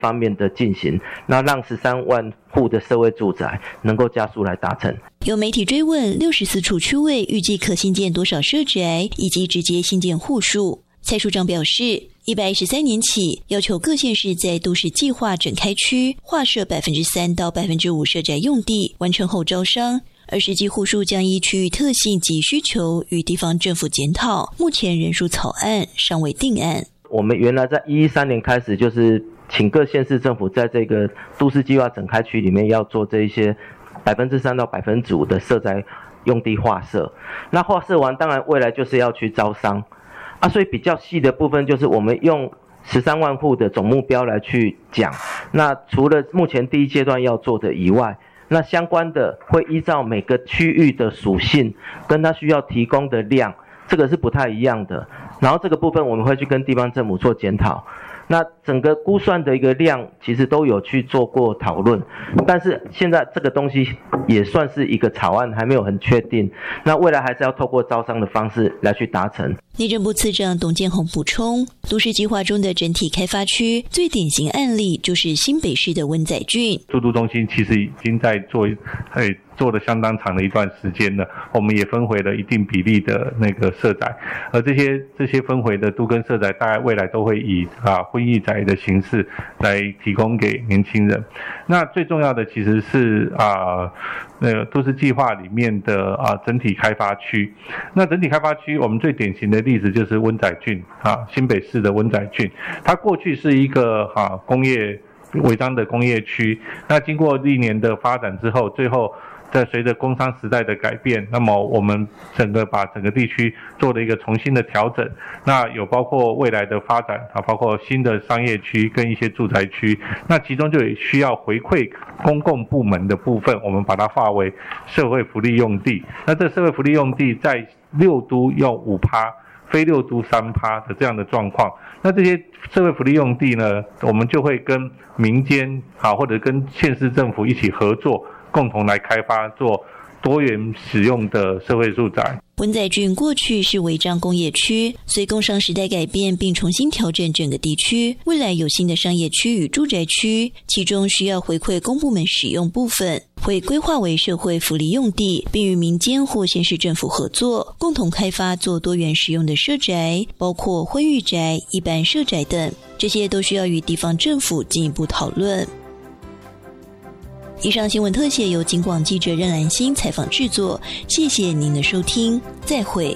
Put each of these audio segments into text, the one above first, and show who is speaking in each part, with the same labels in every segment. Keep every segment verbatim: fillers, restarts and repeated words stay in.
Speaker 1: 方面的进行，那让十三万户的社会住宅能够加速来达成。
Speaker 2: 有媒体追问六十四处区位预计可新建多少社宅，以及直接新建户数，蔡署长表示，一百一十三年起要求各县市在都市计划整开区划设 百分之三 到 百分之五 社宅用地，完成后招商，而实际户数将依区域特性及需求与地方政府检讨，目前人数草案尚未定案。
Speaker 1: 我们原来在一三年开始就是请各县市政府在这个都市计划整开区里面要做这一些 百分之三 到 百分之五 的社宅用地划设，那划设完当然未来就是要去招商啊，所以比较细的部分就是我们用十三万户的总目标来去讲，那除了目前第一阶段要做的以外，那相关的会依照每个区域的属性跟它需要提供的量，这个是不太一样的，然后这个部分我们会去跟地方政府做检讨。那整个估算的一个量其实都有去做过讨论，但是现在这个东西也算是一个草案，还没有很确定，那未来还是要透过招商的方式来去达成。
Speaker 2: 内政部次长董建宏补充，都市计划中的整体开发区最典型案例就是新北市的温仔郡。
Speaker 3: 都都中心其实已经在做诶做了相当长的一段时间了，我们也分回了一定比例的那个社宅，而这些这些分回的都更社宅大概未来都会以啊婚育宅的形式来提供给年轻人。那最重要的其实是啊那个都市计划里面的啊整体开发区。那整体开发区我们最典型的例子就是温仔郡啊，新北市的温仔郡，它过去是一个啊工业违章的工业区，那经过历年的发展之后，最后在随着工商时代的改变，那么我们整个把整个地区做了一个重新的调整，那有包括未来的发展啊，包括新的商业区跟一些住宅区，那其中就也需要回馈公共部门的部分，我们把它划为社会福利用地。那这社会福利用地在六都用 百分之五， 非六都 百分之三 的这样的状况，那这些社会福利用地呢，我们就会跟民间啊或者跟县市政府一起合作，共同来开发做多元使用的社会住宅。
Speaker 2: 温仔郡过去是违章工业区，随工商时代改变并重新调整整个地区，未来有新的商业区与住宅区，其中需要回馈公部门使用部分会规划为社会福利用地，并与民间或县市政府合作，共同开发做多元使用的社宅，包括婚育宅、一般社宅等，这些都需要与地方政府进一步讨论。以上新闻特写由警广记者任兰心采访制作，谢谢您的收听，再会。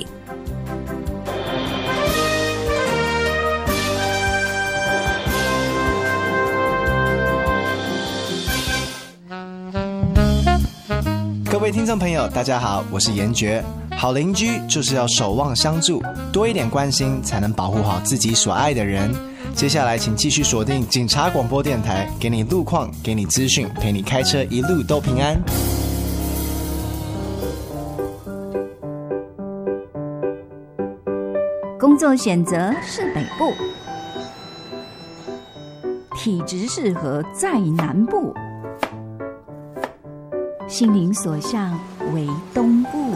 Speaker 4: 各位听众朋友大家好，我是严爵。好邻居就是要守望相助，多一点关心才能保护好自己所爱的人。接下来请继续锁定警察广播电台，给你路况，给你资讯，陪你开车一路都平安。
Speaker 5: 工作选择是北部，体质适合在南部，心灵所向为东部。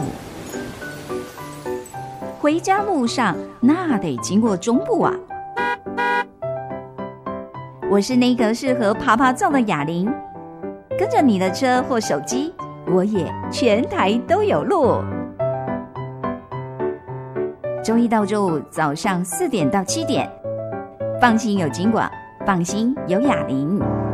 Speaker 5: 回家路上那得经过中部啊。我是那个适合爬爬照的哑铃，跟着你的车或手机，我也全台都有路。周一到周五早上四点到七点，放心有警广，放心有哑铃。